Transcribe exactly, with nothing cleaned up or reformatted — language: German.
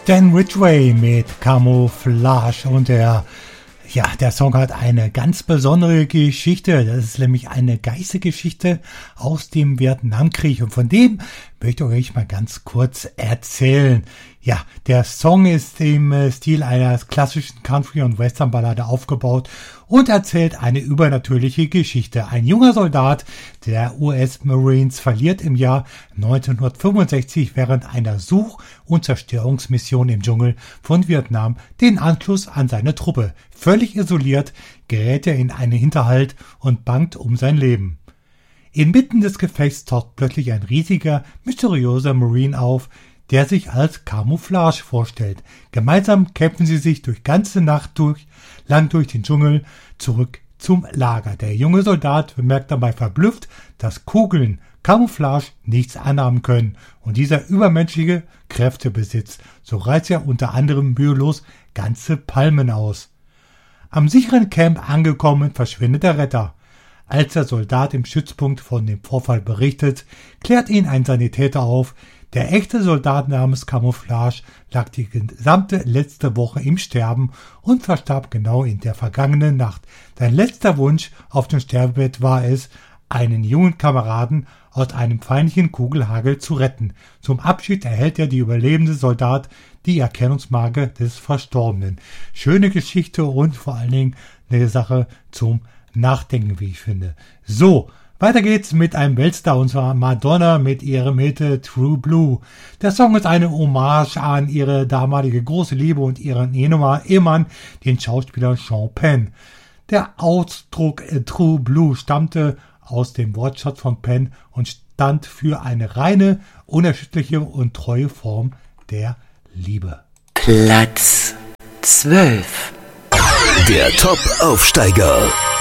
Dan Ridgway mit Camouflage und der, ja, der Song hat eine ganz besondere Geschichte. Das ist nämlich eine Geistergeschichte aus dem Vietnamkrieg und von dem möchte ich euch mal ganz kurz erzählen. Ja, der Song ist im Stil einer klassischen Country- und Western-Ballade aufgebaut und erzählt eine übernatürliche Geschichte. Ein junger Soldat der U S Marines verliert im Jahr neunzehnhundertfünfundsechzig während einer Such- und Zerstörungsmission im Dschungel von Vietnam den Anschluss an seine Truppe. Völlig isoliert gerät er in einen Hinterhalt und bangt um sein Leben. Inmitten des Gefechts taucht plötzlich ein riesiger, mysteriöser Marine auf, der sich als Camouflage vorstellt. Gemeinsam kämpfen sie sich durch ganze Nacht durch, lang durch den Dschungel, zurück zum Lager. Der junge Soldat bemerkt dabei verblüfft, dass Kugeln Camouflage nichts anhaben können und dieser übermenschliche Kräfte besitzt. So reißt er unter anderem mühelos ganze Palmen aus. Am sicheren Camp angekommen, verschwindet der Retter. Als der Soldat im Stützpunkt von dem Vorfall berichtet, klärt ihn ein Sanitäter auf. Der echte Soldat namens Camouflage lag die gesamte letzte Woche im Sterben und verstarb genau in der vergangenen Nacht. Sein letzter Wunsch auf dem Sterbebett war es, einen jungen Kameraden aus einem feindlichen Kugelhagel zu retten. Zum Abschied erhält er die überlebende Soldat die Erkennungsmarke des Verstorbenen. Schöne Geschichte und vor allen Dingen eine Sache zum Nachdenken, wie ich finde. So, weiter geht's mit einem Weltstar, und zwar Madonna mit ihrem Hit True Blue. Der Song ist eine Hommage an ihre damalige große Liebe und ihren Ehemann, den Schauspieler Sean Penn. Der Ausdruck True Blue stammte aus dem Wortschatz von Penn und stand für eine reine, unerschütterliche und treue Form der Liebe. Platz zwölf. Der Top-Aufsteiger.